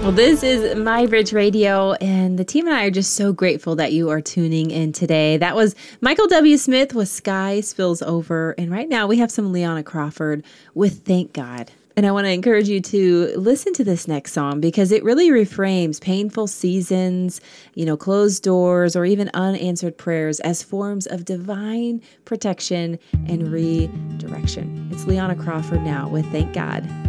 Well, this is My Bridge Radio, and the team and I are just so grateful that you are tuning in today. That was Michael W. Smith with Sky Spills Over, and right now we have some Leona Crawford with Thank God. And I want to encourage you to listen to this next song because it really reframes painful seasons, closed doors, or even unanswered prayers as forms of divine protection and redirection. It's Leona Crawford now with Thank God.